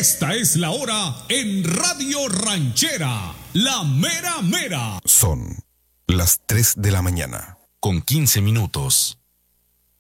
Esta es la hora en Radio Ranchera, la mera mera. Son las 3 de la mañana, con 15 minutos.